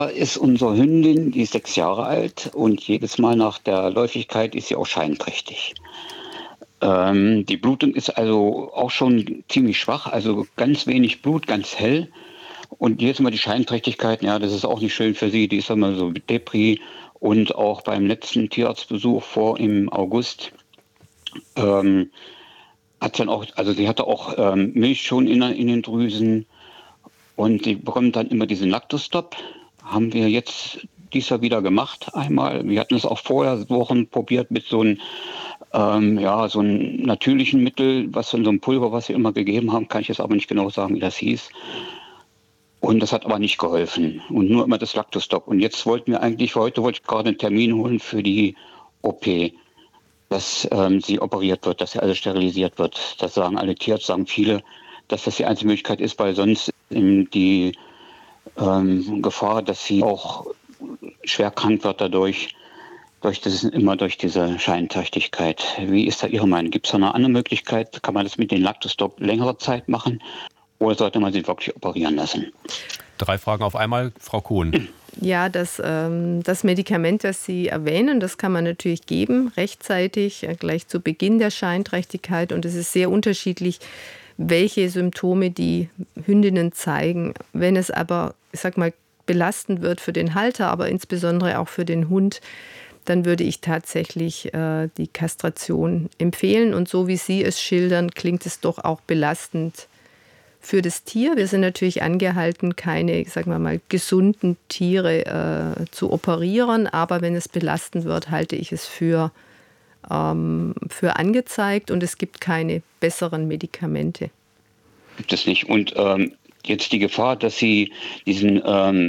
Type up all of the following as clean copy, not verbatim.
ist unsere Hündin, die ist 6 Jahre alt und jedes Mal nach der Läufigkeit ist sie auch scheinträchtig. Die Blutung ist also auch schon ziemlich schwach, also ganz wenig Blut, ganz hell. Und jetzt mal die Scheinträchtigkeit, ja, das ist auch nicht schön für sie. Die ist immer so Depri. Und auch beim letzten Tierarztbesuch im August ähm, hat dann auch, also sie hatte auch Milch schon in den Drüsen und die bekommt dann immer diesen Lactostop. Haben wir jetzt dies Jahr wieder gemacht einmal. Wir hatten es auch vorher Wochen probiert mit so einem natürlichen Mittel, was in so einem Pulver, was wir immer gegeben haben, kann ich jetzt aber nicht genau sagen, wie das hieß. Und das hat aber nicht geholfen. Und nur immer das Lactostop. Und jetzt wollte ich gerade einen Termin holen für die OP, dass sie operiert wird, dass sie alles sterilisiert wird. Das sagen alle Tierärzte, sagen viele, dass das die einzige Möglichkeit ist, weil sonst die Gefahr, dass sie auch schwer krank wird durch diese Scheinträchtigkeit. Wie ist da Ihre Meinung? Gibt es da eine andere Möglichkeit? Kann man das mit dem Lactostop längere Zeit machen? Oder sollte man sie wirklich operieren lassen? 3 Fragen auf einmal, Frau Kohn. Ja, das Medikament, das Sie erwähnen, das kann man natürlich geben, rechtzeitig, gleich zu Beginn der Scheinträchtigkeit. Und es ist sehr unterschiedlich, welche Symptome die Hündinnen zeigen. Wenn es aber, ich sag mal, belastend wird für den Halter, aber insbesondere auch für den Hund, dann würde ich tatsächlich die Kastration empfehlen. Und so wie Sie es schildern, klingt es doch auch belastend für das Tier. Wir sind natürlich angehalten, keine, sagen wir mal, gesunden Tiere zu operieren. Aber wenn es belastend wird, halte ich es für angezeigt. Und es gibt keine besseren Medikamente. Gibt es nicht. Und jetzt die Gefahr, dass sie diesen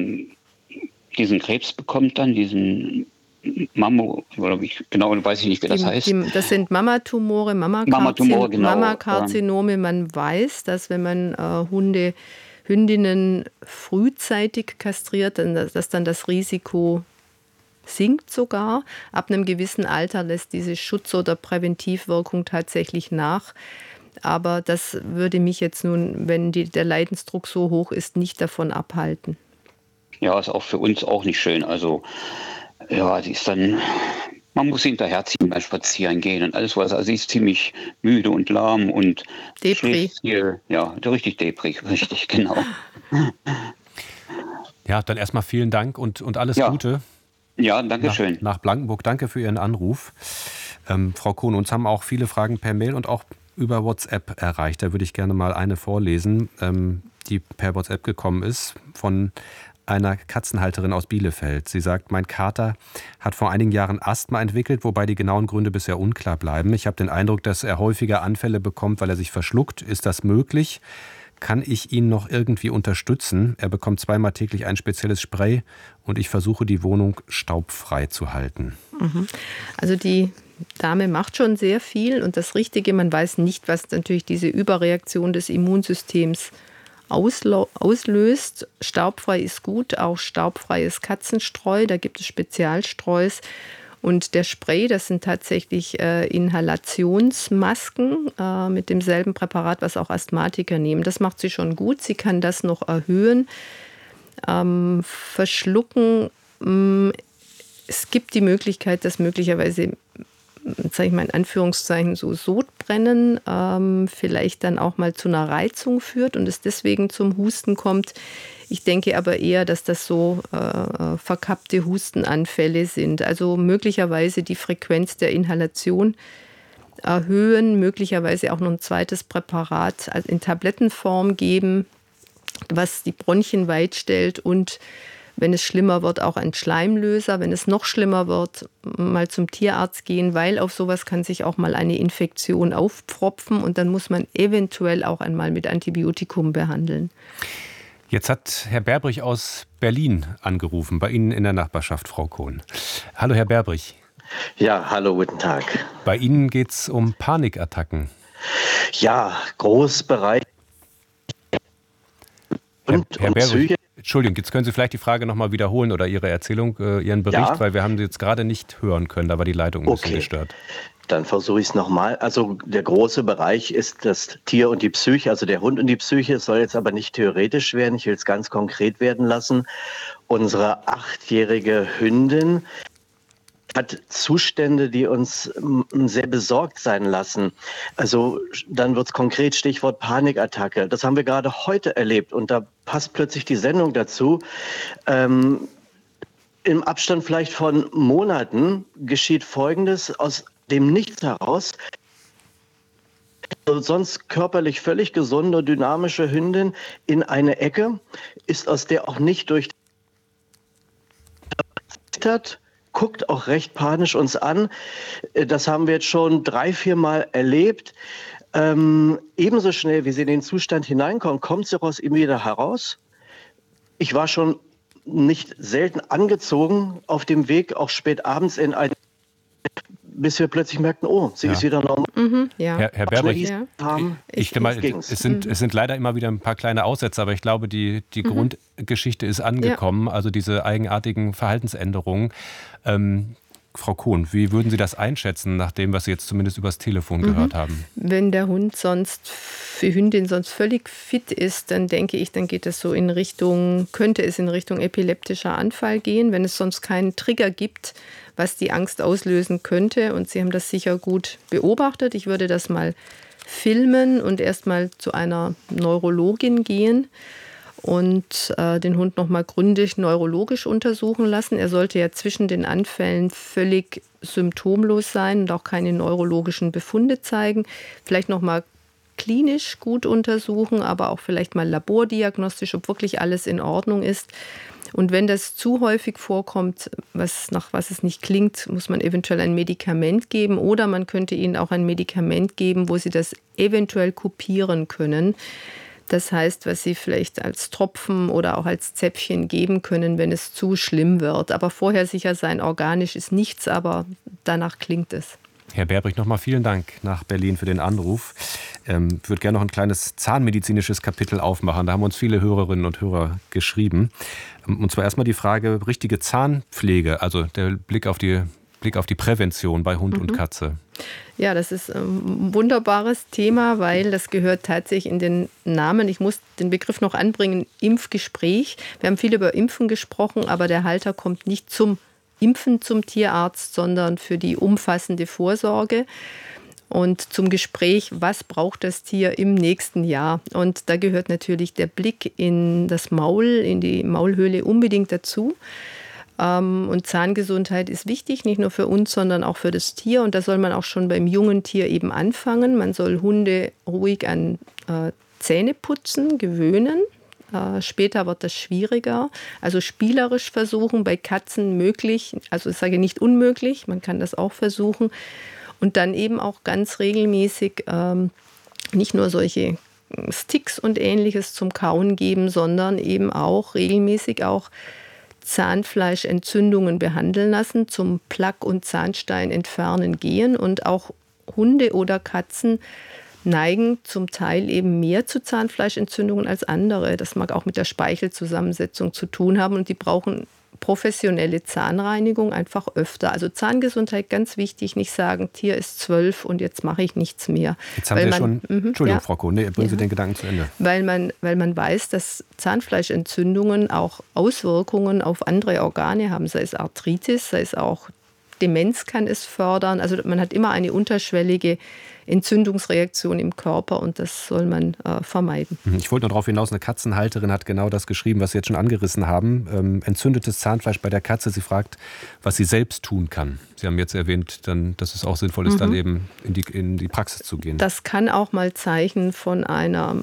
Krebs bekommt, dann diesen weiß ich nicht, wie das heißt. Das sind Mammatumore, Genau. Mammakarzinome. Man weiß, dass wenn man Hündinnen frühzeitig kastriert, dass dann das Risiko sinkt sogar. Ab einem gewissen Alter lässt diese Schutz- oder Präventivwirkung tatsächlich nach. Aber das würde mich jetzt nun, wenn der Leidensdruck so hoch ist, nicht davon abhalten. Ja, ist auch für uns auch nicht schön. Also ja, sie ist dann, man muss sie hinterherziehen beim Spazierengehen und alles was. Also sie ist ziemlich müde und lahm und Depri. Richtig Depri, richtig, genau. Ja, dann erstmal vielen Dank und alles Gute. Ja, danke schön. Nach Blankenburg, danke für Ihren Anruf. Frau Kohn, uns haben auch viele Fragen per Mail und auch über WhatsApp erreicht. Da würde ich gerne mal eine vorlesen, die per WhatsApp gekommen ist von einer Katzenhalterin aus Bielefeld. Sie sagt, mein Kater hat vor einigen Jahren Asthma entwickelt, wobei die genauen Gründe bisher unklar bleiben. Ich habe den Eindruck, dass er häufiger Anfälle bekommt, weil er sich verschluckt. Ist das möglich? Kann ich ihn noch irgendwie unterstützen? Er bekommt 2-mal täglich ein spezielles Spray und ich versuche, die Wohnung staubfrei zu halten. Also die Dame macht schon sehr viel und das Richtige, man weiß nicht, was natürlich diese Überreaktion des Immunsystems auslöst. Staubfrei ist gut, auch staubfreies Katzenstreu, da gibt es Spezialstreus. Und der Spray, das sind tatsächlich Inhalationsmasken mit demselben Präparat, was auch Asthmatiker nehmen. Das macht sie schon gut, sie kann das noch erhöhen. Verschlucken, es gibt die Möglichkeit, dass möglicherweise, sage ich mal in Anführungszeichen, so Sodbrennen vielleicht dann auch mal zu einer Reizung führt und es deswegen zum Husten kommt. Ich denke aber eher, dass das so verkappte Hustenanfälle sind. Also möglicherweise die Frequenz der Inhalation erhöhen, möglicherweise auch noch ein zweites Präparat in Tablettenform geben, was die Bronchien weit stellt und wenn es schlimmer wird, auch ein Schleimlöser. Wenn es noch schlimmer wird, mal zum Tierarzt gehen, weil auf sowas kann sich auch mal eine Infektion aufpfropfen und dann muss man eventuell auch einmal mit Antibiotikum behandeln. Jetzt hat Herr Berbrich aus Berlin angerufen, bei Ihnen in der Nachbarschaft, Frau Kohn. Hallo, Herr Berbrich. Ja, hallo, guten Tag. Bei Ihnen geht es um Panikattacken. Ja, Großbereich. Hund Herr und Berbrich, Psyche. Entschuldigung, jetzt können Sie vielleicht die Frage nochmal wiederholen oder Ihre Erzählung, Ihren Bericht, Ja. weil wir haben Sie jetzt gerade nicht hören können, da war die Leitung ein bisschen Okay. gestört. Dann versuche ich es nochmal. Also der große Bereich ist das Tier und die Psyche, also der Hund und die Psyche. Es soll jetzt aber nicht theoretisch werden, ich will es ganz konkret werden lassen. Unsere 8-jährige Hündin hat Zustände, die uns sehr besorgt sein lassen. Also dann wird es konkret, Stichwort Panikattacke. Das haben wir gerade heute erlebt und da passt plötzlich die Sendung dazu. Im Abstand vielleicht von Monaten geschieht Folgendes aus dem Nichts heraus. Sonst körperlich völlig gesunde, dynamische Hündin in eine Ecke, ist aus der auch nicht durch hat, guckt auch recht panisch uns an. Das haben wir jetzt schon 3-4 Mal erlebt. Ebenso schnell, wie sie in den Zustand hineinkommt, kommt sie aus ihm wieder heraus. Ich war schon nicht selten angezogen auf dem Weg, auch spät abends in ein, bis wir plötzlich merkten, oh, sie ist wieder normal. Herr Berbrich, Ja. ich stimme mal, es sind leider immer wieder ein paar kleine Aussätze, aber ich glaube, die Grundgeschichte ist angekommen, also diese eigenartigen Verhaltensänderungen. Frau Kohn, wie würden Sie das einschätzen, nach dem, was Sie jetzt zumindest übers Telefon gehört haben? Wenn der Hund die Hündin sonst völlig fit ist, dann denke ich, dann geht es so könnte es in Richtung epileptischer Anfall gehen, wenn es sonst keinen Trigger gibt, was die Angst auslösen könnte. Und Sie haben das sicher gut beobachtet. Ich würde das mal filmen und erst mal zu einer Neurologin gehen und den Hund noch mal gründlich neurologisch untersuchen lassen. Er sollte ja zwischen den Anfällen völlig symptomlos sein und auch keine neurologischen Befunde zeigen. Vielleicht noch mal klinisch gut untersuchen, aber auch vielleicht mal labordiagnostisch, ob wirklich alles in Ordnung ist. Und wenn das zu häufig vorkommt, nach was es nicht klingt, muss man eventuell ein Medikament geben oder man könnte ihnen auch ein Medikament geben, wo sie das eventuell kopieren können. Das heißt, was sie vielleicht als Tropfen oder auch als Zäpfchen geben können, wenn es zu schlimm wird. Aber vorher sicher sein, organisch ist nichts, aber danach klingt es. Herr Berbrich, nochmal vielen Dank nach Berlin für den Anruf. Ich würde gerne noch ein kleines zahnmedizinisches Kapitel aufmachen. Da haben uns viele Hörerinnen und Hörer geschrieben. Und zwar erstmal die Frage, richtige Zahnpflege, also der Blick auf die Prävention bei Hund und Katze. Ja, das ist ein wunderbares Thema, weil das gehört tatsächlich in den Namen. Ich muss den Begriff noch anbringen, Impfgespräch. Wir haben viel über Impfen gesprochen, aber der Halter kommt nicht zum Impfen zum Tierarzt, sondern für die umfassende Vorsorge und zum Gespräch, was braucht das Tier im nächsten Jahr. Und da gehört natürlich der Blick in das Maul, in die Maulhöhle unbedingt dazu. Und Zahngesundheit ist wichtig, nicht nur für uns, sondern auch für das Tier. Und da soll man auch schon beim jungen Tier eben anfangen. Man soll Hunde ruhig an Zähneputzen gewöhnen. Später wird das schwieriger. Also spielerisch versuchen, bei Katzen möglich, also ich sage nicht unmöglich, man kann das auch versuchen. Und dann eben auch ganz regelmäßig nicht nur solche Sticks und Ähnliches zum Kauen geben, sondern eben auch regelmäßig auch Zahnfleischentzündungen behandeln lassen, zum Plaque- und Zahnstein entfernen gehen. Und auch Hunde oder Katzen neigen zum Teil eben mehr zu Zahnfleischentzündungen als andere. Das mag auch mit der Speichelzusammensetzung zu tun haben und die brauchen professionelle Zahnreinigung einfach öfter. Also Zahngesundheit ganz wichtig, nicht sagen, Tier ist 12 und jetzt mache ich nichts mehr. Jetzt haben Sie schon, Entschuldigung, Frau Kohn, bringen Sie den Gedanken zu Ende. Weil man weiß, dass Zahnfleischentzündungen auch Auswirkungen auf andere Organe haben, sei es Arthritis, sei es auch Demenz kann es fördern. Also man hat immer eine unterschwellige Entzündungsreaktion im Körper und das soll man vermeiden. Ich wollte noch darauf hinaus, eine Katzenhalterin hat genau das geschrieben, was Sie jetzt schon angerissen haben. Entzündetes Zahnfleisch bei der Katze. Sie fragt, was sie selbst tun kann. Sie haben jetzt erwähnt, dass es auch sinnvoll ist, dann eben in die Praxis zu gehen. Das kann auch mal Zeichen von einer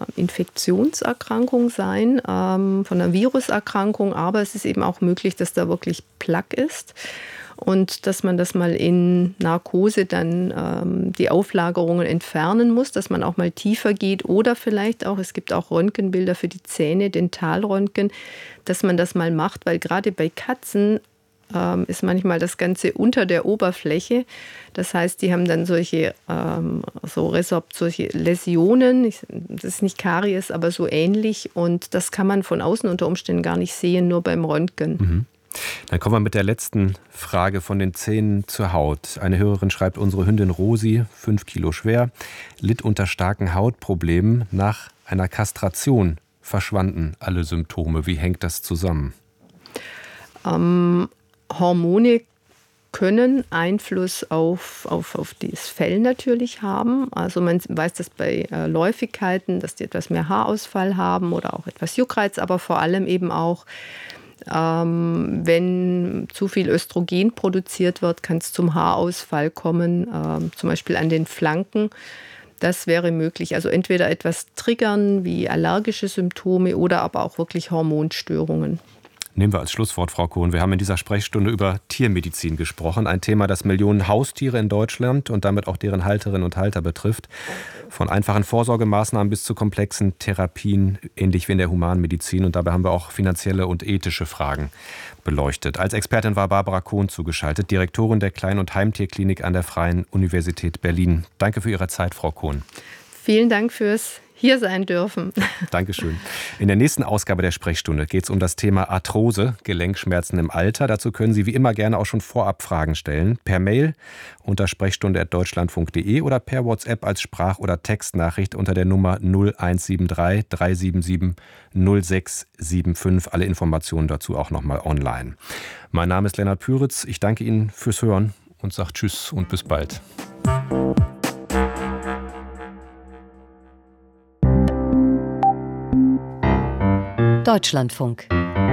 Infektionserkrankung sein, von einer Viruserkrankung, aber es ist eben auch möglich, dass da wirklich Plaque ist. Und dass man das mal in Narkose dann die Auflagerungen entfernen muss, dass man auch mal tiefer geht oder vielleicht auch, es gibt auch Röntgenbilder für die Zähne, Dentalröntgen, dass man das mal macht, weil gerade bei Katzen ist manchmal das Ganze unter der Oberfläche. Das heißt, die haben dann solche solche Läsionen. Das ist nicht Karies, aber so ähnlich. Und das kann man von außen unter Umständen gar nicht sehen, nur beim Röntgen. Mhm. Dann kommen wir mit der letzten Frage von den Zähnen zur Haut. Eine Hörerin schreibt, unsere Hündin Rosi, 5 Kilo schwer, litt unter starken Hautproblemen. Nach einer Kastration verschwanden alle Symptome. Wie hängt das zusammen? Hormone können Einfluss auf das Fell natürlich haben. Also man weiß das bei Läufigkeiten, dass die etwas mehr Haarausfall haben oder auch etwas Juckreiz, aber vor allem eben auch, wenn zu viel Östrogen produziert wird, kann es zum Haarausfall kommen, zum Beispiel an den Flanken. Das wäre möglich. Also entweder etwas triggern wie allergische Symptome oder aber auch wirklich Hormonstörungen. Nehmen wir als Schlusswort, Frau Kohn. Wir haben in dieser Sprechstunde über Tiermedizin gesprochen. Ein Thema, das Millionen Haustiere in Deutschland und damit auch deren Halterinnen und Halter betrifft. Von einfachen Vorsorgemaßnahmen bis zu komplexen Therapien, ähnlich wie in der Humanmedizin. Und dabei haben wir auch finanzielle und ethische Fragen beleuchtet. Als Expertin war Barbara Kohn zugeschaltet, Direktorin der Klein- und Heimtierklinik an der Freien Universität Berlin. Danke für Ihre Zeit, Frau Kohn. Vielen Dank fürs hier sein dürfen. Dankeschön. In der nächsten Ausgabe der Sprechstunde geht es um das Thema Arthrose, Gelenkschmerzen im Alter. Dazu können Sie wie immer gerne auch schon vorab Fragen stellen. Per Mail unter sprechstunde@deutschlandfunk.de oder per WhatsApp als Sprach- oder Textnachricht unter der Nummer 0173 377 0675. Alle Informationen dazu auch nochmal online. Mein Name ist Lennart Püritz. Ich danke Ihnen fürs Hören und sage Tschüss und bis bald. Deutschlandfunk.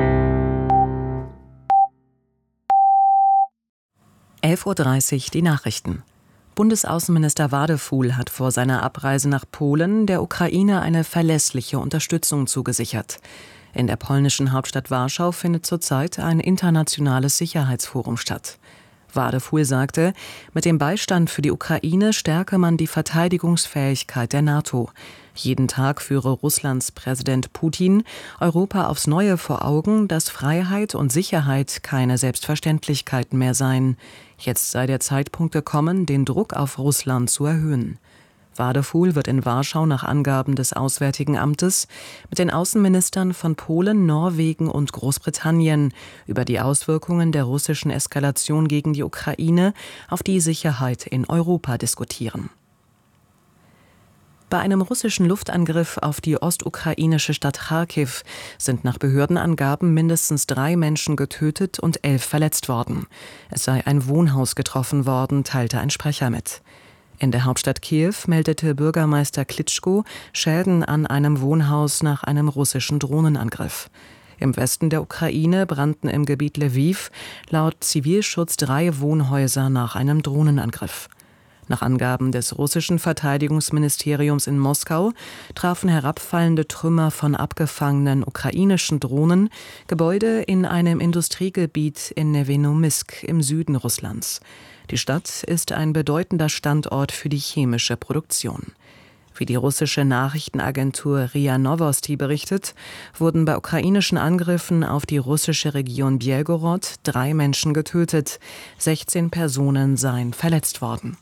11:30 Uhr die Nachrichten. Bundesaußenminister Wadefuhl hat vor seiner Abreise nach Polen der Ukraine eine verlässliche Unterstützung zugesichert. In der polnischen Hauptstadt Warschau findet zurzeit ein internationales Sicherheitsforum statt. Wadefuhl sagte, mit dem Beistand für die Ukraine stärke man die Verteidigungsfähigkeit der NATO. Jeden Tag führe Russlands Präsident Putin Europa aufs Neue vor Augen, dass Freiheit und Sicherheit keine Selbstverständlichkeiten mehr seien. Jetzt sei der Zeitpunkt gekommen, den Druck auf Russland zu erhöhen. Wadefuhl wird in Warschau nach Angaben des Auswärtigen Amtes mit den Außenministern von Polen, Norwegen und Großbritannien über die Auswirkungen der russischen Eskalation gegen die Ukraine auf die Sicherheit in Europa diskutieren. Bei einem russischen Luftangriff auf die ostukrainische Stadt Charkiw sind nach Behördenangaben mindestens 3 Menschen getötet und 11 verletzt worden. Es sei ein Wohnhaus getroffen worden, teilte ein Sprecher mit. In der Hauptstadt Kiew meldete Bürgermeister Klitschko Schäden an einem Wohnhaus nach einem russischen Drohnenangriff. Im Westen der Ukraine brannten im Gebiet Lwiw laut Zivilschutz 3 Wohnhäuser nach einem Drohnenangriff. Nach Angaben des russischen Verteidigungsministeriums in Moskau trafen herabfallende Trümmer von abgefangenen ukrainischen Drohnen Gebäude in einem Industriegebiet in Nevenomysk im Süden Russlands. Die Stadt ist ein bedeutender Standort für die chemische Produktion. Wie die russische Nachrichtenagentur RIA Novosti berichtet, wurden bei ukrainischen Angriffen auf die russische Region Bjelgorod 3 Menschen getötet, 16 Personen seien verletzt worden.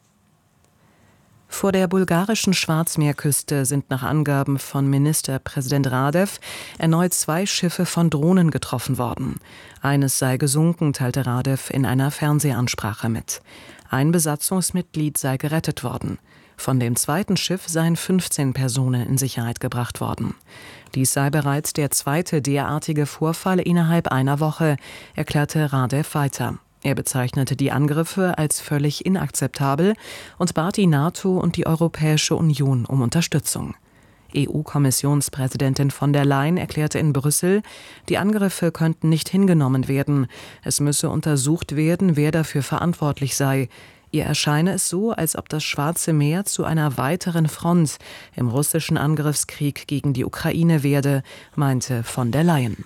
Vor der bulgarischen Schwarzmeerküste sind nach Angaben von Ministerpräsident Radev erneut 2 Schiffe von Drohnen getroffen worden. Eines sei gesunken, teilte Radev in einer Fernsehansprache mit. Ein Besatzungsmitglied sei gerettet worden. Von dem zweiten Schiff seien 15 Personen in Sicherheit gebracht worden. Dies sei bereits der 2. derartige Vorfall innerhalb einer Woche, erklärte Radev weiter. Er bezeichnete die Angriffe als völlig inakzeptabel und bat die NATO und die Europäische Union um Unterstützung. EU-Kommissionspräsidentin von der Leyen erklärte in Brüssel, die Angriffe könnten nicht hingenommen werden. Es müsse untersucht werden, wer dafür verantwortlich sei. Ihr erscheine es so, als ob das Schwarze Meer zu einer weiteren Front im russischen Angriffskrieg gegen die Ukraine werde, meinte von der Leyen.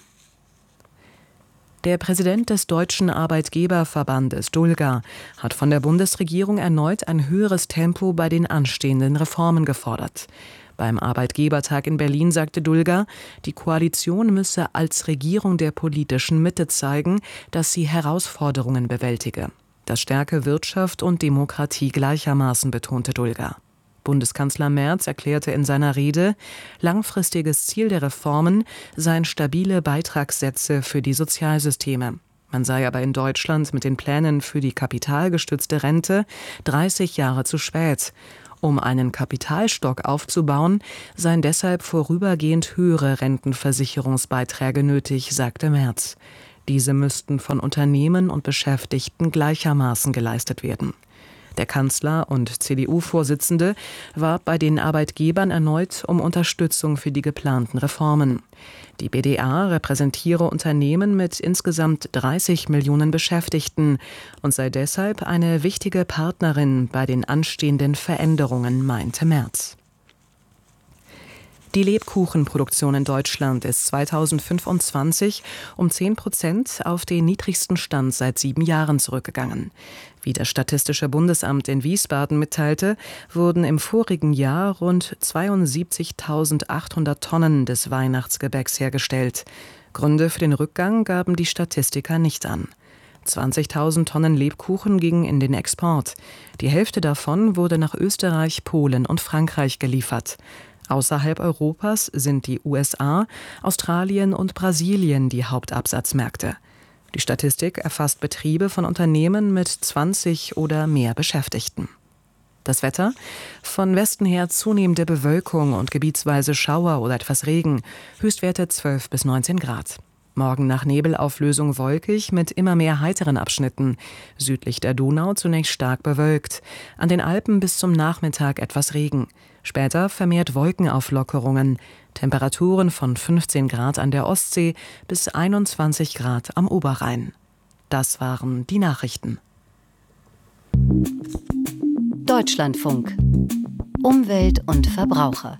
Der Präsident des Deutschen Arbeitgeberverbandes DULGA hat von der Bundesregierung erneut ein höheres Tempo bei den anstehenden Reformen gefordert. Beim Arbeitgebertag in Berlin sagte Dulger, die Koalition müsse als Regierung der politischen Mitte zeigen, dass sie Herausforderungen bewältige. Das stärke Wirtschaft und Demokratie gleichermaßen, betonte Dulger. Bundeskanzler Merz erklärte in seiner Rede, langfristiges Ziel der Reformen seien stabile Beitragssätze für die Sozialsysteme. Man sei aber in Deutschland mit den Plänen für die kapitalgestützte Rente 30 Jahre zu spät. Um einen Kapitalstock aufzubauen, seien deshalb vorübergehend höhere Rentenversicherungsbeiträge nötig, sagte Merz. Diese müssten von Unternehmen und Beschäftigten gleichermaßen geleistet werden. Der Kanzler und CDU-Vorsitzende warb bei den Arbeitgebern erneut um Unterstützung für die geplanten Reformen. Die BDA repräsentiere Unternehmen mit insgesamt 30 Millionen Beschäftigten und sei deshalb eine wichtige Partnerin bei den anstehenden Veränderungen, meinte Merz. Die Lebkuchenproduktion in Deutschland ist 2025 um 10% auf den niedrigsten Stand seit 7 Jahren zurückgegangen. Wie das Statistische Bundesamt in Wiesbaden mitteilte, wurden im vorigen Jahr rund 72.800 Tonnen des Weihnachtsgebäcks hergestellt. Gründe für den Rückgang gaben die Statistiker nicht an. 20.000 Tonnen Lebkuchen gingen in den Export. Die Hälfte davon wurde nach Österreich, Polen und Frankreich geliefert. Außerhalb Europas sind die USA, Australien und Brasilien die Hauptabsatzmärkte. Die Statistik erfasst Betriebe von Unternehmen mit 20 oder mehr Beschäftigten. Das Wetter? Von Westen her zunehmende Bewölkung und gebietsweise Schauer oder etwas Regen. Höchstwerte 12 bis 19 Grad. Morgen nach Nebelauflösung wolkig mit immer mehr heiteren Abschnitten. Südlich der Donau zunächst stark bewölkt. An den Alpen bis zum Nachmittag etwas Regen. Später vermehrt Wolkenauflockerungen. Temperaturen von 15 Grad an der Ostsee bis 21 Grad am Oberrhein. Das waren die Nachrichten. Deutschlandfunk. Umwelt und Verbraucher.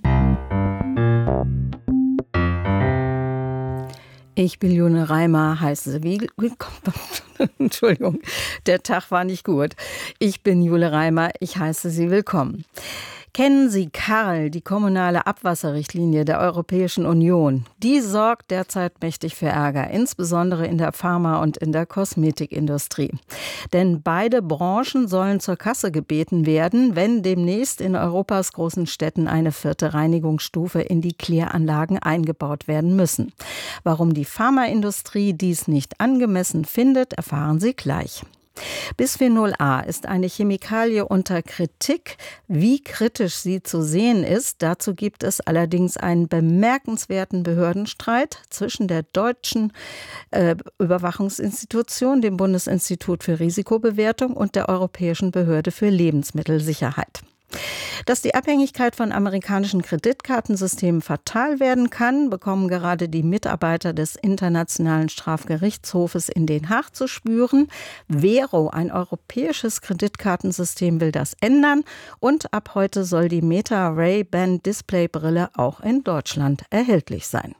Ich bin June Reimer, heiße Sie willkommen. Entschuldigung, der Tag war nicht gut. Ich bin Jule Reimer, ich heiße Sie willkommen. Kennen Sie Karl, die kommunale Abwasserrichtlinie der Europäischen Union? Die sorgt derzeit mächtig für Ärger, insbesondere in der Pharma- und in der Kosmetikindustrie. Denn beide Branchen sollen zur Kasse gebeten werden, wenn demnächst in Europas großen Städten eine 4. Reinigungsstufe in die Kläranlagen eingebaut werden müssen. Warum die Pharmaindustrie dies nicht angemessen findet, erfahren Sie gleich. Bisphenol A ist eine Chemikalie unter Kritik. Wie kritisch sie zu sehen ist, dazu gibt es allerdings einen bemerkenswerten Behördenstreit zwischen der deutschen Überwachungsinstitution, dem Bundesinstitut für Risikobewertung und der Europäischen Behörde für Lebensmittelsicherheit. Dass die Abhängigkeit von amerikanischen Kreditkartensystemen fatal werden kann, bekommen gerade die Mitarbeiter des Internationalen Strafgerichtshofes in Den Haag zu spüren. Vero, ein europäisches Kreditkartensystem, will das ändern. Und ab heute soll die Meta Ray-Ban Displaybrille auch in Deutschland erhältlich sein.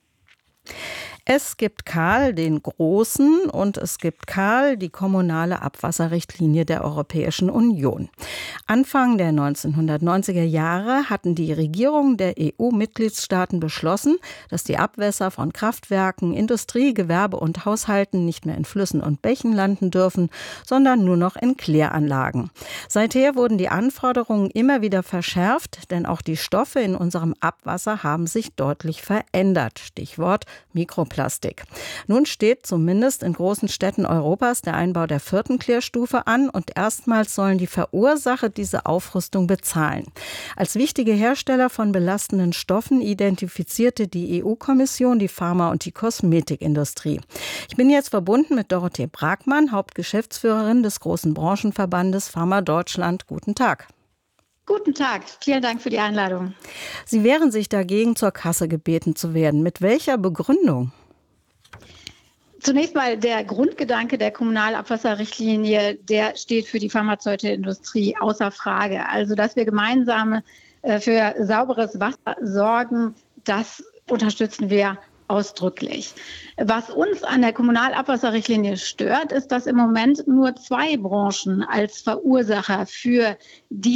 Es gibt Karl, den Großen, und es gibt Karl, die kommunale Abwasserrichtlinie der Europäischen Union. Anfang der 1990er Jahre hatten die Regierungen der EU-Mitgliedstaaten beschlossen, dass die Abwässer von Kraftwerken, Industrie, Gewerbe und Haushalten nicht mehr in Flüssen und Bächen landen dürfen, sondern nur noch in Kläranlagen. Seither wurden die Anforderungen immer wieder verschärft, denn auch die Stoffe in unserem Abwasser haben sich deutlich verändert. Stichwort Mikroplastik. Nun steht zumindest in großen Städten Europas der Einbau der 4. Klärstufe an und erstmals sollen die Verursacher diese Aufrüstung bezahlen. Als wichtige Hersteller von belastenden Stoffen identifizierte die EU-Kommission die Pharma- und die Kosmetikindustrie. Ich bin jetzt verbunden mit Dorothee Bragmann, Hauptgeschäftsführerin des großen Branchenverbandes Pharma Deutschland. Guten Tag. Guten Tag, vielen Dank für die Einladung. Sie wehren sich dagegen, zur Kasse gebeten zu werden. Mit welcher Begründung? Zunächst mal der Grundgedanke der Kommunalabwasserrichtlinie, der steht für die pharmazeutische Industrie außer Frage. Also, dass wir gemeinsam für sauberes Wasser sorgen, das unterstützen wir ausdrücklich. Was uns an der Kommunalabwasserrichtlinie stört, ist, dass im Moment nur 2 Branchen als Verursacher für die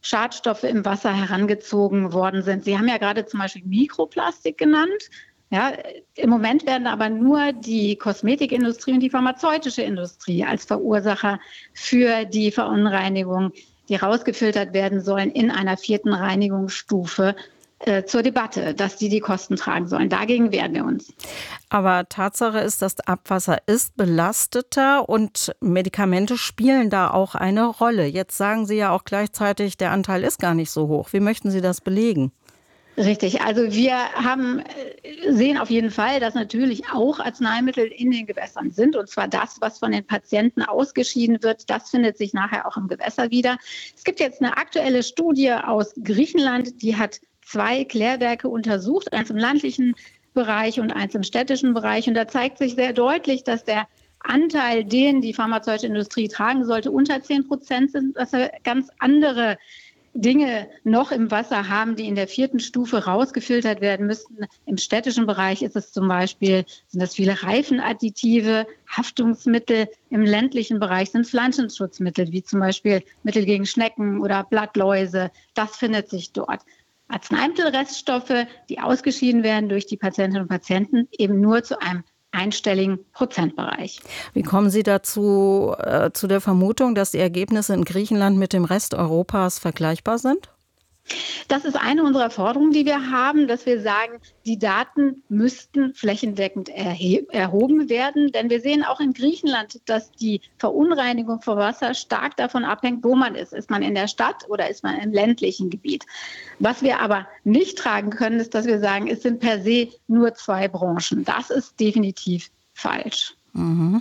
Schadstoffe im Wasser herangezogen worden sind. Sie haben ja gerade zum Beispiel Mikroplastik genannt. Ja, im Moment werden aber nur die Kosmetikindustrie und die pharmazeutische Industrie als Verursacher für die Verunreinigung, die rausgefiltert werden sollen, in einer 4. Reinigungsstufe zur Debatte, dass die Kosten tragen sollen. Dagegen wehren wir uns. Aber Tatsache ist, das Abwasser ist belasteter und Medikamente spielen da auch eine Rolle. Jetzt sagen Sie ja auch gleichzeitig, der Anteil ist gar nicht so hoch. Wie möchten Sie das belegen? Richtig, also wir sehen auf jeden Fall, dass natürlich auch Arzneimittel in den Gewässern sind. Und zwar das, was von den Patienten ausgeschieden wird, das findet sich nachher auch im Gewässer wieder. Es gibt jetzt eine aktuelle Studie aus Griechenland, die hat 2 Klärwerke untersucht, eins im ländlichen Bereich und eins im städtischen Bereich. Und da zeigt sich sehr deutlich, dass der Anteil, den die pharmazeutische Industrie tragen sollte, unter 10% sind, dass wir ganz andere Dinge noch im Wasser haben, die in der 4. Stufe rausgefiltert werden müssten. Im städtischen Bereich ist es zum Beispiel, sind das viele Reifenadditive, Haftungsmittel. Im ländlichen Bereich sind Pflanzenschutzmittel, wie zum Beispiel Mittel gegen Schnecken oder Blattläuse. Das findet sich dort. Arzneimittelreststoffe, die ausgeschieden werden durch die Patientinnen und Patienten, eben nur zu einem einstelligen Prozentbereich. Wie kommen Sie dazu, zu der Vermutung, dass die Ergebnisse in Griechenland mit dem Rest Europas vergleichbar sind? Das ist eine unserer Forderungen, die wir haben, dass wir sagen, die Daten müssten flächendeckend erhoben werden. Denn wir sehen auch in Griechenland, dass die Verunreinigung von Wasser stark davon abhängt, wo man ist. Ist man in der Stadt oder ist man im ländlichen Gebiet? Was wir aber nicht tragen können, ist, dass wir sagen, es sind per se nur 2 Branchen. Das ist definitiv falsch. Mhm.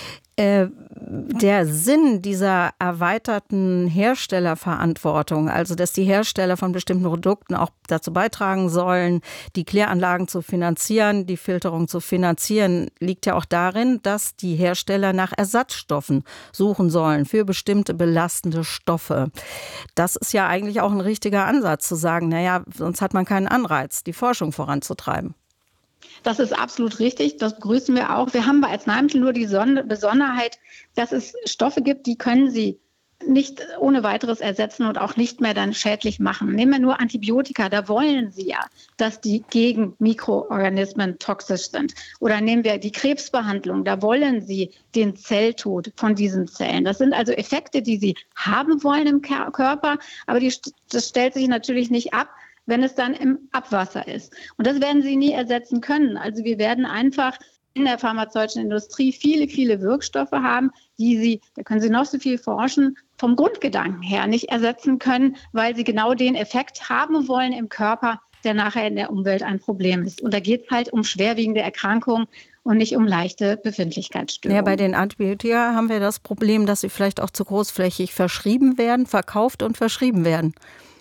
Der Sinn dieser erweiterten Herstellerverantwortung, also dass die Hersteller von bestimmten Produkten auch dazu beitragen sollen, die Kläranlagen zu finanzieren, die Filterung zu finanzieren, liegt ja auch darin, dass die Hersteller nach Ersatzstoffen suchen sollen für bestimmte belastende Stoffe. Das ist ja eigentlich auch ein richtiger Ansatz, zu sagen, naja, sonst hat man keinen Anreiz, die Forschung voranzutreiben. Das ist absolut richtig, das begrüßen wir auch. Wir haben bei Arzneimitteln nur die Besonderheit, dass es Stoffe gibt, die können Sie nicht ohne weiteres ersetzen und auch nicht mehr dann schädlich machen. Nehmen wir nur Antibiotika, da wollen Sie ja, dass die gegen Mikroorganismen toxisch sind. Oder nehmen wir die Krebsbehandlung, da wollen Sie den Zelltod von diesen Zellen. Das sind also Effekte, die Sie haben wollen im Körper, aber das stellt sich natürlich nicht ab, wenn es dann im Abwasser ist. Und das werden Sie nie ersetzen können. Also wir werden einfach in der pharmazeutischen Industrie viele, viele Wirkstoffe haben, die Sie, da können Sie noch so viel forschen, vom Grundgedanken her nicht ersetzen können, weil sie genau den Effekt haben wollen im Körper, der nachher in der Umwelt ein Problem ist. Und da geht es halt um schwerwiegende Erkrankungen und nicht um leichte Befindlichkeitsstörungen. Ja, bei den Antibiotika haben wir das Problem, dass sie vielleicht auch zu großflächig verschrieben werden, verkauft und verschrieben werden.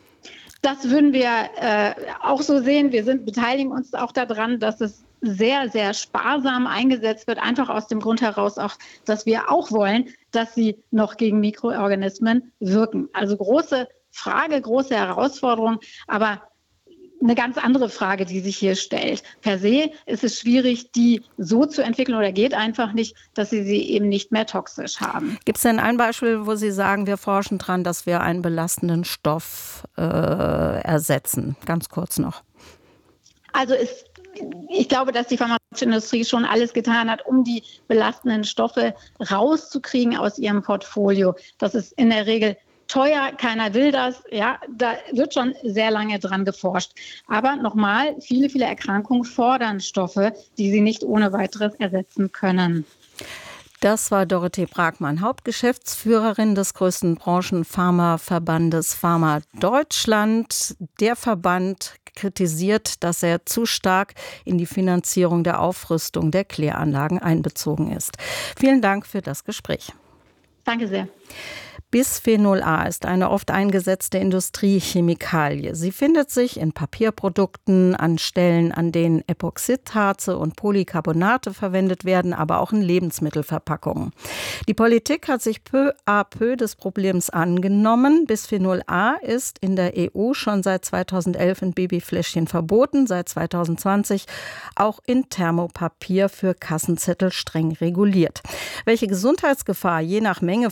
Das würden wir auch so sehen. Wir beteiligen uns auch daran, dass es sehr, sehr sparsam eingesetzt wird. Einfach aus dem Grund heraus auch, dass wir auch wollen, dass sie noch gegen Mikroorganismen wirken. Also große Frage, große Herausforderung, aber eine ganz andere Frage, die sich hier stellt. Per se ist es schwierig, die so zu entwickeln oder geht einfach nicht, dass sie eben nicht mehr toxisch haben. Gibt es denn ein Beispiel, wo Sie sagen, wir forschen dran, dass wir einen belastenden Stoff ersetzen? Ganz kurz noch. Also ich glaube, dass die pharmazeutische Industrie schon alles getan hat, um die belastenden Stoffe rauszukriegen aus ihrem Portfolio. Das ist in der Regel teuer, keiner will das. Ja, da wird schon sehr lange dran geforscht. Aber nochmal, viele, viele Erkrankungen fordern Stoffe, die sie nicht ohne weiteres ersetzen können. Das war Dorothee Bragmann, Hauptgeschäftsführerin des größten Branchenpharmaverbandes Pharma Deutschland. Der Verband kritisiert, dass er zu stark in die Finanzierung der Aufrüstung der Kläranlagen einbezogen ist. Vielen Dank für das Gespräch. Danke sehr. Bisphenol A ist eine oft eingesetzte Industriechemikalie. Sie findet sich in Papierprodukten, an Stellen, an denen Epoxidharze und Polycarbonate verwendet werden, aber auch in Lebensmittelverpackungen. Die Politik hat sich peu à peu des Problems angenommen. Bisphenol A ist in der EU schon seit 2011 in Babyfläschchen verboten, seit 2020 auch in Thermopapier für Kassenzettel streng reguliert. Welche Gesundheitsgefahr je nach Menge von Bisphenol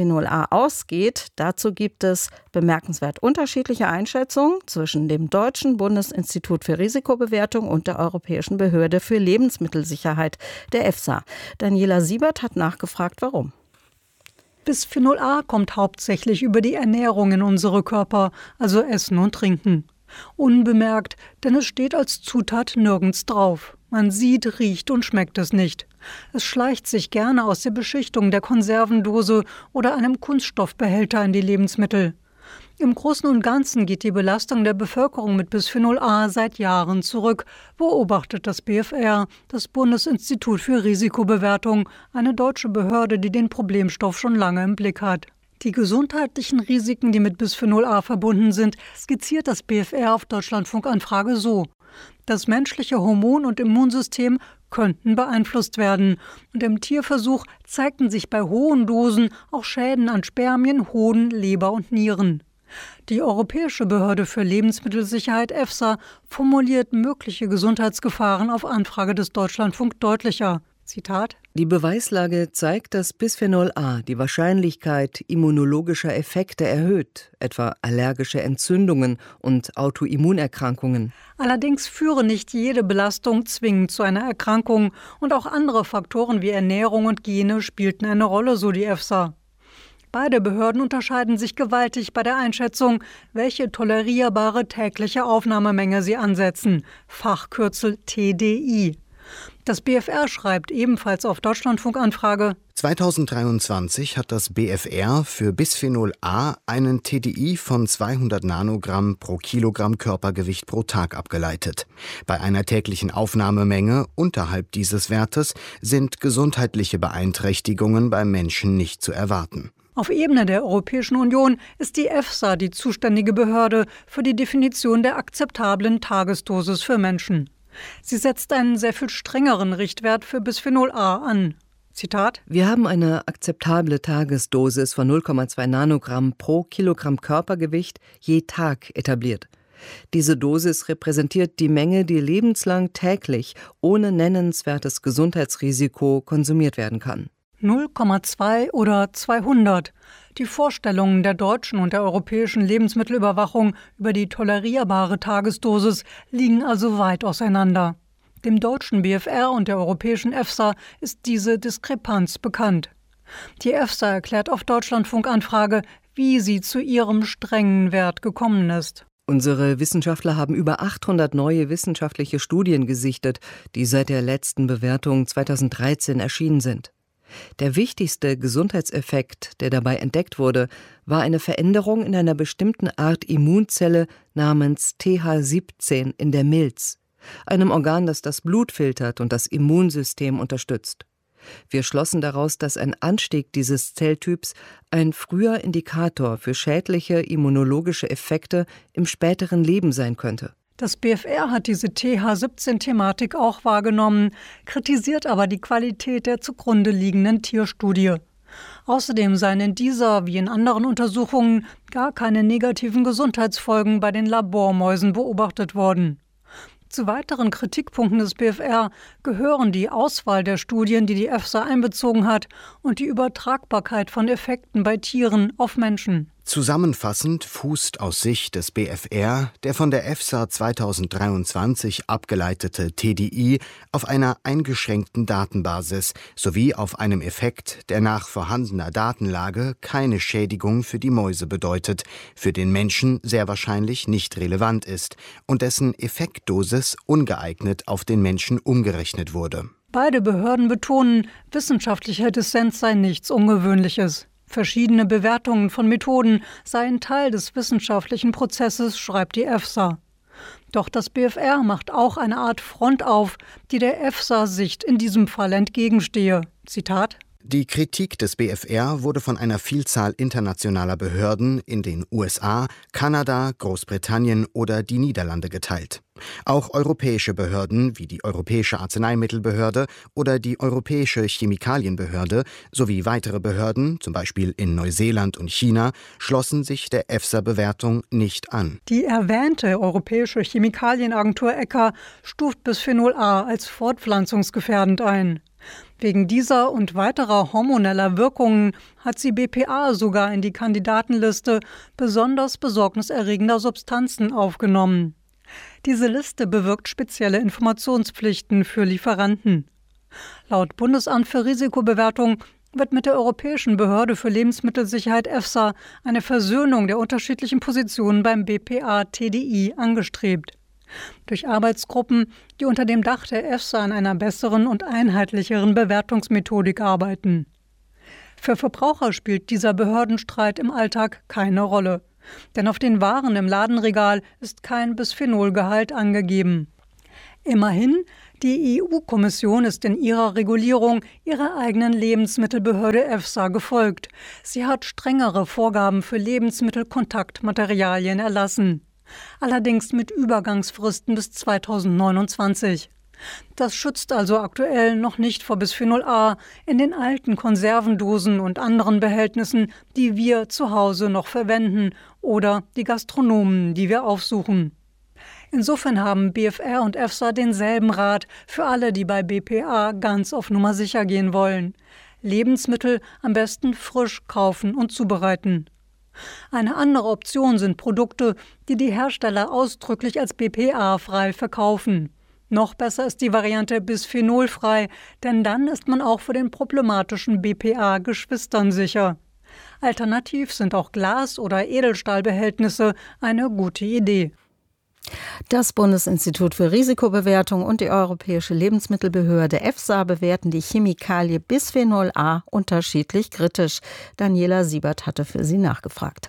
Bisphenol A ausgeht, dazu gibt es bemerkenswert unterschiedliche Einschätzungen zwischen dem Deutschen Bundesinstitut für Risikobewertung und der Europäischen Behörde für Lebensmittelsicherheit, der EFSA. Daniela Siebert hat nachgefragt, warum. Bisphenol A kommt hauptsächlich über die Ernährung in unsere Körper, also Essen und Trinken. Unbemerkt, denn es steht als Zutat nirgends drauf. Man sieht, riecht und schmeckt es nicht. Es schleicht sich gerne aus der Beschichtung der Konservendose oder einem Kunststoffbehälter in die Lebensmittel. Im Großen und Ganzen geht die Belastung der Bevölkerung mit Bisphenol A seit Jahren zurück, beobachtet das BfR, das Bundesinstitut für Risikobewertung, eine deutsche Behörde, die den Problemstoff schon lange im Blick hat. Die gesundheitlichen Risiken, die mit Bisphenol A verbunden sind, skizziert das BfR auf Deutschlandfunk-Anfrage so: Das menschliche Hormon- und Immunsystem könnten beeinflusst werden. Und im Tierversuch zeigten sich bei hohen Dosen auch Schäden an Spermien, Hoden, Leber und Nieren. Die Europäische Behörde für Lebensmittelsicherheit EFSA formuliert mögliche Gesundheitsgefahren auf Anfrage des Deutschlandfunk deutlicher. Zitat: Die Beweislage zeigt, dass Bisphenol A die Wahrscheinlichkeit immunologischer Effekte erhöht, etwa allergische Entzündungen und Autoimmunerkrankungen. Allerdings führe nicht jede Belastung zwingend zu einer Erkrankung und auch andere Faktoren wie Ernährung und Gene spielten eine Rolle, so die EFSA. Beide Behörden unterscheiden sich gewaltig bei der Einschätzung, welche tolerierbare tägliche Aufnahmemenge sie ansetzen, Fachkürzel TDI. Das BfR schreibt ebenfalls auf Deutschlandfunk-Anfrage: 2023 hat das BfR für Bisphenol A einen TDI von 200 Nanogramm pro Kilogramm Körpergewicht pro Tag abgeleitet. Bei einer täglichen Aufnahmemenge unterhalb dieses Wertes sind gesundheitliche Beeinträchtigungen beim Menschen nicht zu erwarten. Auf Ebene der Europäischen Union ist die EFSA die zuständige Behörde für die Definition der akzeptablen Tagesdosis für Menschen. Sie setzt einen sehr viel strengeren Richtwert für Bisphenol A an. Zitat: Wir haben eine akzeptable Tagesdosis von 0,2 Nanogramm pro Kilogramm Körpergewicht je Tag etabliert. Diese Dosis repräsentiert die Menge, die lebenslang täglich ohne nennenswertes Gesundheitsrisiko konsumiert werden kann. 0,2 oder 200. Die Vorstellungen der deutschen und der europäischen Lebensmittelüberwachung über die tolerierbare Tagesdosis liegen also weit auseinander. Dem deutschen BfR und der europäischen EFSA ist diese Diskrepanz bekannt. Die EFSA erklärt auf Deutschlandfunk-Anfrage, wie sie zu ihrem strengen Wert gekommen ist. Unsere Wissenschaftler haben über 800 neue wissenschaftliche Studien gesichtet, die seit der letzten Bewertung 2013 erschienen sind. Der wichtigste Gesundheitseffekt, der dabei entdeckt wurde, war eine Veränderung in einer bestimmten Art Immunzelle namens TH17 in der Milz, einem Organ, das das Blut filtert und das Immunsystem unterstützt. Wir schlossen daraus, dass ein Anstieg dieses Zelltyps ein früher Indikator für schädliche immunologische Effekte im späteren Leben sein könnte. Das BfR hat diese TH17-Thematik auch wahrgenommen, kritisiert aber die Qualität der zugrunde liegenden Tierstudie. Außerdem seien in dieser wie in anderen Untersuchungen gar keine negativen Gesundheitsfolgen bei den Labormäusen beobachtet worden. Zu weiteren Kritikpunkten des BfR gehören die Auswahl der Studien, die die EFSA einbezogen hat, und die Übertragbarkeit von Effekten bei Tieren auf Menschen. Zusammenfassend fußt aus Sicht des BfR der von der EFSA 2023 abgeleitete TDI auf einer eingeschränkten Datenbasis sowie auf einem Effekt, der nach vorhandener Datenlage keine Schädigung für die Mäuse bedeutet, für den Menschen sehr wahrscheinlich nicht relevant ist und dessen Effektdosis ungeeignet auf den Menschen umgerechnet wurde. Beide Behörden betonen, wissenschaftlicher Dissens sei nichts Ungewöhnliches. Verschiedene Bewertungen von Methoden seien Teil des wissenschaftlichen Prozesses, schreibt die EFSA. Doch das BfR macht auch eine Art Front auf, die der EFSA-Sicht in diesem Fall entgegenstehe. Zitat: Die Kritik des BfR wurde von einer Vielzahl internationaler Behörden in den USA, Kanada, Großbritannien oder die Niederlande geteilt. Auch europäische Behörden wie die Europäische Arzneimittelbehörde oder die Europäische Chemikalienbehörde sowie weitere Behörden, zum Beispiel in Neuseeland und China, schlossen sich der EFSA-Bewertung nicht an. Die erwähnte Europäische Chemikalienagentur ECHA stuft Bisphenol A als fortpflanzungsgefährdend ein. Wegen dieser und weiterer hormoneller Wirkungen hat sie BPA sogar in die Kandidatenliste besonders besorgniserregender Substanzen aufgenommen. Diese Liste bewirkt spezielle Informationspflichten für Lieferanten. Laut Bundesamt für Risikobewertung wird mit der Europäischen Behörde für Lebensmittelsicherheit EFSA eine Versöhnung der unterschiedlichen Positionen beim BPA-TDI angestrebt. Durch Arbeitsgruppen, die unter dem Dach der EFSA an einer besseren und einheitlicheren Bewertungsmethodik arbeiten. Für Verbraucher spielt dieser Behördenstreit im Alltag keine Rolle. Denn auf den Waren im Ladenregal ist kein Bisphenolgehalt angegeben. Immerhin, die EU-Kommission ist in ihrer Regulierung ihrer eigenen Lebensmittelbehörde EFSA gefolgt. Sie hat strengere Vorgaben für Lebensmittelkontaktmaterialien erlassen. Allerdings mit Übergangsfristen bis 2029. Das schützt also aktuell noch nicht vor Bisphenol A in den alten Konservendosen und anderen Behältnissen, die wir zu Hause noch verwenden oder die Gastronomen, die wir aufsuchen. Insofern haben BfR und EFSA denselben Rat für alle, die bei BPA ganz auf Nummer sicher gehen wollen. Lebensmittel am besten frisch kaufen und zubereiten. Eine andere Option sind Produkte, die die Hersteller ausdrücklich als BPA-frei verkaufen. Noch besser ist die Variante bisphenolfrei, denn dann ist man auch vor den problematischen BPA-Geschwistern sicher. Alternativ sind auch Glas- oder Edelstahlbehältnisse eine gute Idee. Das Bundesinstitut für Risikobewertung und die Europäische Lebensmittelbehörde EFSA bewerten die Chemikalie Bisphenol A unterschiedlich kritisch. Daniela Siebert hatte für Sie nachgefragt.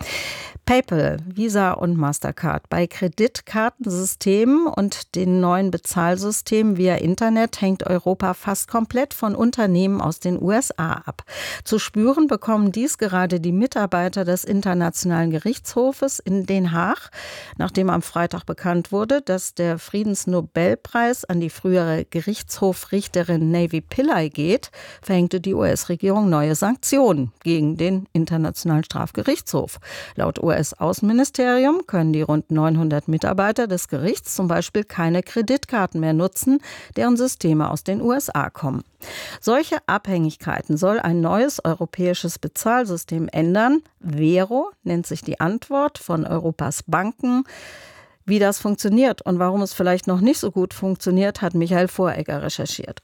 PayPal, Visa und Mastercard. Bei Kreditkartensystemen und den neuen Bezahlsystemen via Internet hängt Europa fast komplett von Unternehmen aus den USA ab. Zu spüren bekommen dies gerade die Mitarbeiter des Internationalen Gerichtshofes in Den Haag, nachdem am Freitag bekannt wurde, dass der Friedensnobelpreis an die frühere Gerichtshofrichterin Navy Pillay geht, verhängte die US-Regierung neue Sanktionen gegen den Internationalen Strafgerichtshof. Laut US-Außenministerium können die rund 900 Mitarbeiter des Gerichts zum Beispiel keine Kreditkarten mehr nutzen, deren Systeme aus den USA kommen. Solche Abhängigkeiten soll ein neues europäisches Bezahlsystem ändern. Vero nennt sich die Antwort von Europas Banken. Wie das funktioniert und warum es vielleicht noch nicht so gut funktioniert, hat Michael Voregger recherchiert.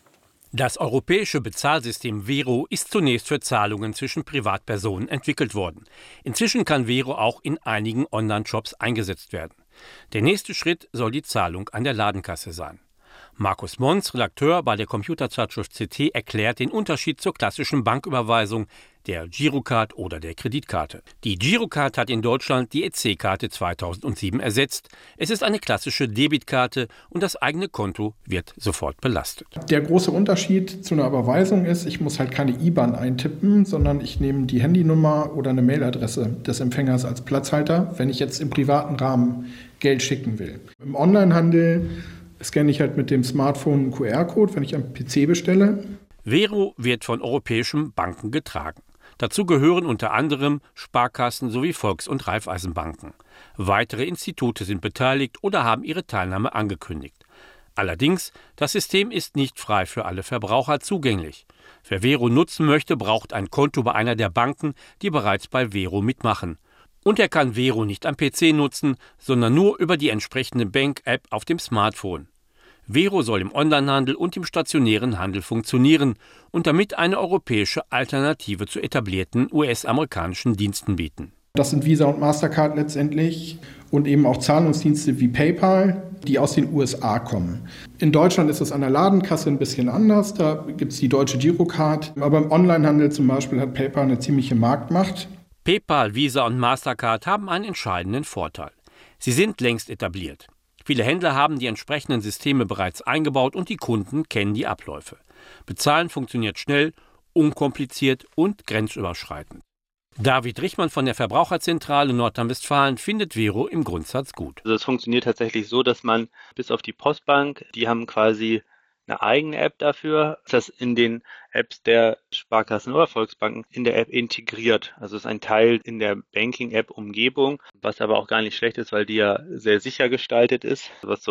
Das europäische Bezahlsystem Vero ist zunächst für Zahlungen zwischen Privatpersonen entwickelt worden. Inzwischen kann Vero auch in einigen Online-Shops eingesetzt werden. Der nächste Schritt soll die Zahlung an der Ladenkasse sein. Markus Mons, Redakteur bei der Computerzeitschrift CT, erklärt den Unterschied zur klassischen Banküberweisung, der Girocard oder der Kreditkarte. Die Girocard hat in Deutschland die EC-Karte 2007 ersetzt. Es ist eine klassische Debitkarte und das eigene Konto wird sofort belastet. Der große Unterschied zu einer Überweisung ist, ich muss halt keine IBAN eintippen, sondern ich nehme die Handynummer oder eine Mailadresse des Empfängers als Platzhalter, wenn ich jetzt im privaten Rahmen Geld schicken will. Im Onlinehandel scanne ich halt mit dem Smartphone einen QR-Code, wenn ich am PC bestelle. Vero wird von europäischen Banken getragen. Dazu gehören unter anderem Sparkassen sowie Volks- und Raiffeisenbanken. Weitere Institute sind beteiligt oder haben ihre Teilnahme angekündigt. Allerdings, das System ist nicht frei für alle Verbraucher zugänglich. Wer Vero nutzen möchte, braucht ein Konto bei einer der Banken, die bereits bei Vero mitmachen. Und er kann Vero nicht am PC nutzen, sondern nur über die entsprechende Bank-App auf dem Smartphone. Vero soll im Onlinehandel und im stationären Handel funktionieren und damit eine europäische Alternative zu etablierten US-amerikanischen Diensten bieten. Das sind Visa und Mastercard letztendlich und eben auch Zahlungsdienste wie PayPal, die aus den USA kommen. In Deutschland ist es an der Ladenkasse ein bisschen anders, da gibt es die deutsche Girocard. Aber im Onlinehandel zum Beispiel hat PayPal eine ziemliche Marktmacht. PayPal, Visa und Mastercard haben einen entscheidenden Vorteil. Sie sind längst etabliert. Viele Händler haben die entsprechenden Systeme bereits eingebaut und die Kunden kennen die Abläufe. Bezahlen funktioniert schnell, unkompliziert und grenzüberschreitend. David Richmann von der Verbraucherzentrale Nordrhein-Westfalen findet Vero im Grundsatz gut. Also es funktioniert tatsächlich so, dass man bis auf die Postbank, die haben quasi eine eigene App dafür, das in den Apps der Sparkassen oder Volksbanken in der App integriert. Also es ist ein Teil in der Banking-App-Umgebung, was aber auch gar nicht schlecht ist, weil die ja sehr sicher gestaltet ist, was so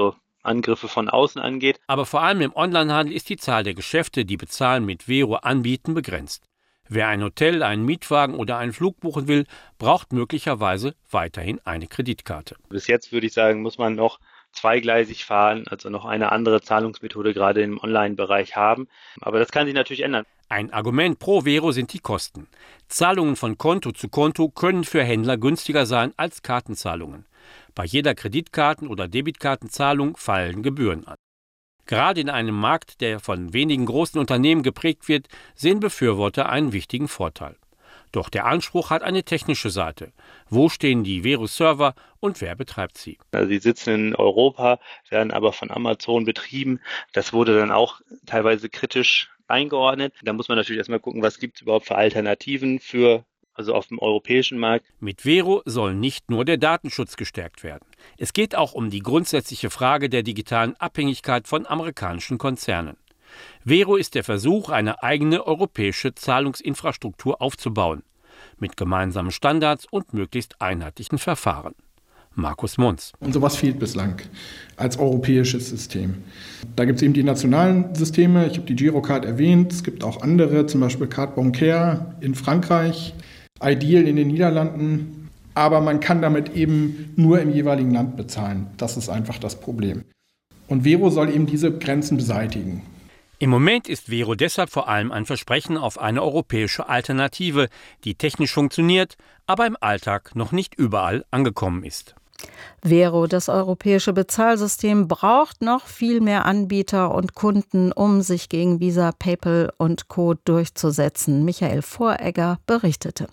Angriffe von außen angeht. Aber vor allem im Onlinehandel ist die Zahl der Geschäfte, die Bezahlen mit Vero anbieten, begrenzt. Wer ein Hotel, einen Mietwagen oder einen Flug buchen will, braucht möglicherweise weiterhin eine Kreditkarte. Bis jetzt würde ich sagen, muss man noch zweigleisig fahren, also noch eine andere Zahlungsmethode gerade im Online-Bereich haben. Aber das kann sich natürlich ändern. Ein Argument pro Vero sind die Kosten. Zahlungen von Konto zu Konto können für Händler günstiger sein als Kartenzahlungen. Bei jeder Kreditkarten- oder Debitkartenzahlung fallen Gebühren an. Gerade in einem Markt, der von wenigen großen Unternehmen geprägt wird, sehen Befürworter einen wichtigen Vorteil. Doch der Anspruch hat eine technische Seite. Wo stehen die Vero-Server und wer betreibt sie? Also sie sitzen in Europa, werden aber von Amazon betrieben. Das wurde dann auch teilweise kritisch eingeordnet. Da muss man natürlich erstmal gucken, was gibt es überhaupt für Alternativen also auf dem europäischen Markt. Mit Vero soll nicht nur der Datenschutz gestärkt werden. Es geht auch um die grundsätzliche Frage der digitalen Abhängigkeit von amerikanischen Konzernen. Vero ist der Versuch, eine eigene europäische Zahlungsinfrastruktur aufzubauen, mit gemeinsamen Standards und möglichst einheitlichen Verfahren. Markus Munz. Und sowas fehlt bislang als europäisches System. Da gibt es eben die nationalen Systeme, ich habe die Girocard erwähnt, es gibt auch andere, zum Beispiel Carte Bancaire in Frankreich, Ideal in den Niederlanden, aber man kann damit eben nur im jeweiligen Land bezahlen. Das ist einfach das Problem. Und Vero soll eben diese Grenzen beseitigen. Im Moment ist Vero deshalb vor allem ein Versprechen auf eine europäische Alternative, die technisch funktioniert, aber im Alltag noch nicht überall angekommen ist. Vero, das europäische Bezahlsystem, braucht noch viel mehr Anbieter und Kunden, um sich gegen Visa, PayPal und Co. durchzusetzen. Michael Voregger berichtete.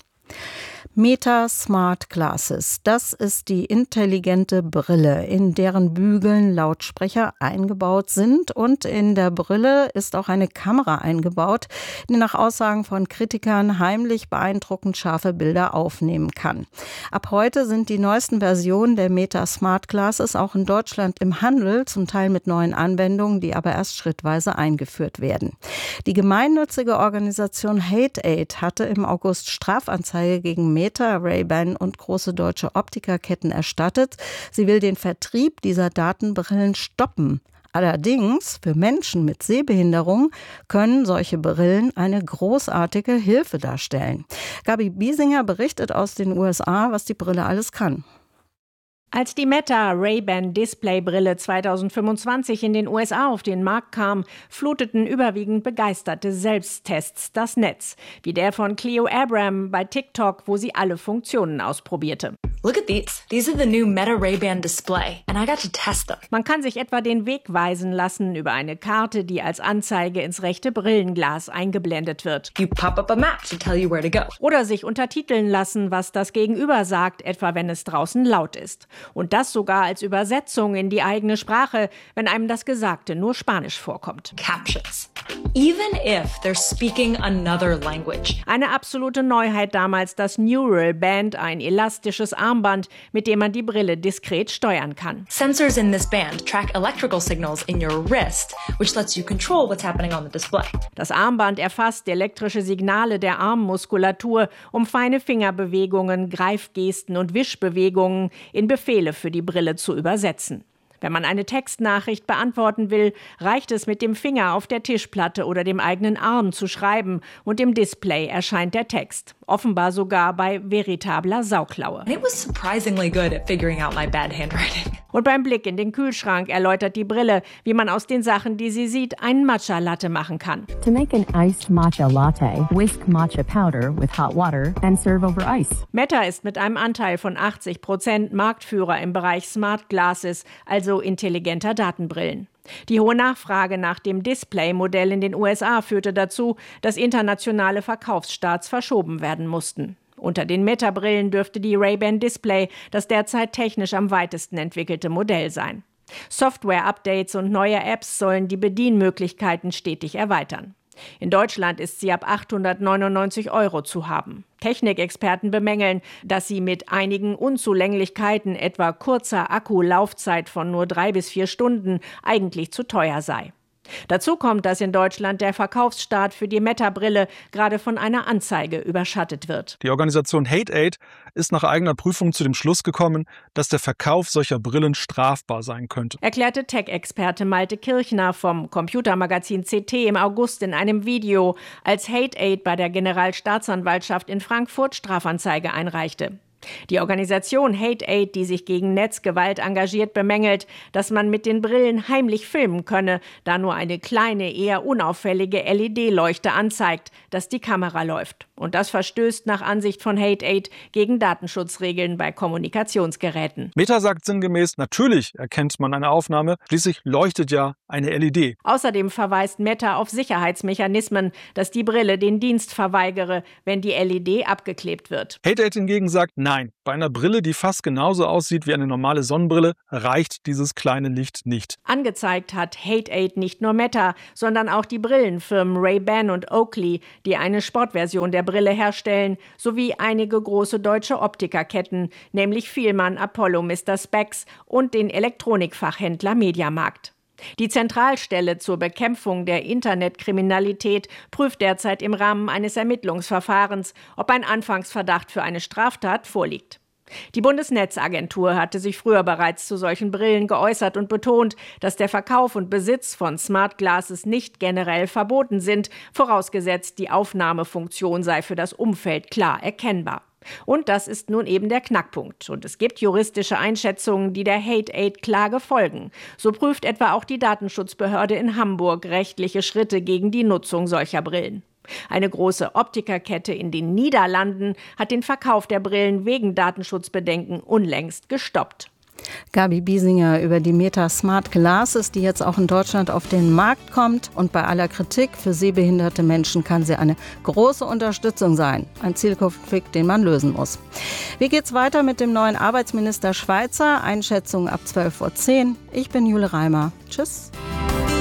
Meta Smart Glasses, das ist die intelligente Brille, in deren Bügeln Lautsprecher eingebaut sind, und in der Brille ist auch eine Kamera eingebaut, die nach Aussagen von Kritikern heimlich beeindruckend scharfe Bilder aufnehmen kann. Ab heute sind die neuesten Versionen der Meta Smart Glasses auch in Deutschland im Handel, zum Teil mit neuen Anwendungen, die aber erst schrittweise eingeführt werden. Die gemeinnützige Organisation Hate Aid hatte im August Strafanzeige gegen Meta, Ray-Ban und große deutsche Optikerketten erstattet. Sie will den Vertrieb dieser Datenbrillen stoppen. Allerdings, für Menschen mit Sehbehinderung können solche Brillen eine großartige Hilfe darstellen. Gabi Biesinger berichtet aus den USA, was die Brille alles kann. Als die Meta Ray-Ban Displaybrille 2025 in den USA auf den Markt kam, fluteten überwiegend begeisterte Selbsttests das Netz, wie der von Cleo Abram bei TikTok, wo sie alle Funktionen ausprobierte. Look at these. These are the new Meta Ray-Ban Display, and I got to test them. Man kann sich etwa den Weg weisen lassen über eine Karte, die als Anzeige ins rechte Brillenglas eingeblendet wird. You pop up a map to tell you where to go. Oder sich untertiteln lassen, was das Gegenüber sagt, etwa wenn es draußen laut ist. Und das sogar als Übersetzung in die eigene Sprache, wenn einem das Gesagte nur Spanisch vorkommt. Captions. Even if they're speaking another language. Eine absolute Neuheit damals das Neural Band, ein elastisches Armband, mit dem man die Brille diskret steuern kann. Sensors in this band track electrical signals in your wrist, which lets you control what's happening on the display. Das Armband erfasst elektrische Signale der Armmuskulatur, um feine Fingerbewegungen, Greifgesten und Wischbewegungen in Befehle für die Brille zu übersetzen. Wenn man eine Textnachricht beantworten will, reicht es, mit dem Finger auf der Tischplatte oder dem eigenen Arm zu schreiben und im Display erscheint der Text. Offenbar sogar bei veritabler Sauklaue. It was surprisingly good at figuring out my bad handwriting. Und beim Blick in den Kühlschrank erläutert die Brille, wie man aus den Sachen, die sie sieht, einen Matcha Latte machen kann. To make an iced matcha latte, whisk matcha powder with hot water and serve over ice. Meta ist mit einem Anteil von 80% Marktführer im Bereich Smart Glasses, also intelligenter Datenbrillen. Die hohe Nachfrage nach dem Display-Modell in den USA führte dazu, dass internationale Verkaufsstarts verschoben werden mussten. Unter den Meta-Brillen dürfte die Ray-Ban Display das derzeit technisch am weitesten entwickelte Modell sein. Software-Updates und neue Apps sollen die Bedienmöglichkeiten stetig erweitern. In Deutschland ist sie ab 899 € zu haben. Technikexperten bemängeln, dass sie mit einigen Unzulänglichkeiten, etwa kurzer Akkulaufzeit von nur 3 bis 4 Stunden, eigentlich zu teuer sei. Dazu kommt, dass in Deutschland der Verkaufsstart für die Meta-Brille gerade von einer Anzeige überschattet wird. Die Organisation Hate-Aid ist nach eigener Prüfung zu dem Schluss gekommen, dass der Verkauf solcher Brillen strafbar sein könnte. Erklärte Tech-Experte Malte Kirchner vom Computermagazin CT im August in einem Video, als Hate-Aid bei der Generalstaatsanwaltschaft in Frankfurt Strafanzeige einreichte. Die Organisation Hate-Aid, die sich gegen Netzgewalt engagiert, bemängelt, dass man mit den Brillen heimlich filmen könne, da nur eine kleine, eher unauffällige LED-Leuchte anzeigt, dass die Kamera läuft. Und das verstößt nach Ansicht von Hate-Aid gegen Datenschutzregeln bei Kommunikationsgeräten. Meta sagt sinngemäß, natürlich erkennt man eine Aufnahme, schließlich leuchtet ja eine LED. Außerdem verweist Meta auf Sicherheitsmechanismen, dass die Brille den Dienst verweigere, wenn die LED abgeklebt wird. Hate-Aid hingegen sagt, nein, bei einer Brille, die fast genauso aussieht wie eine normale Sonnenbrille, reicht dieses kleine Licht nicht. Angezeigt hat Hate-Aid nicht nur Meta, sondern auch die Brillenfirmen Ray-Ban und Oakley, die eine Sportversion der Brille herstellen, sowie einige große deutsche Optikerketten, nämlich Fielmann, Apollo, Mr. Spex und den Elektronikfachhändler Mediamarkt. Die Zentralstelle zur Bekämpfung der Internetkriminalität prüft derzeit im Rahmen eines Ermittlungsverfahrens, ob ein Anfangsverdacht für eine Straftat vorliegt. Die Bundesnetzagentur hatte sich früher bereits zu solchen Brillen geäußert und betont, dass der Verkauf und Besitz von Smart Glasses nicht generell verboten sind, vorausgesetzt die Aufnahmefunktion sei für das Umfeld klar erkennbar. Und das ist nun eben der Knackpunkt. Und es gibt juristische Einschätzungen, die der Hate-Aid-Klage folgen. So prüft etwa auch die Datenschutzbehörde in Hamburg rechtliche Schritte gegen die Nutzung solcher Brillen. Eine große Optikerkette in den Niederlanden hat den Verkauf der Brillen wegen Datenschutzbedenken unlängst gestoppt. Gabi Biesinger über die Meta Smart Glasses, die jetzt auch in Deutschland auf den Markt kommt. Und bei aller Kritik für sehbehinderte Menschen kann sie eine große Unterstützung sein. Ein Zielkonflikt, den man lösen muss. Wie geht's weiter mit dem neuen Arbeitsminister Schweizer? Einschätzung ab 12:10 Uhr. Ich bin Jule Reimer. Tschüss.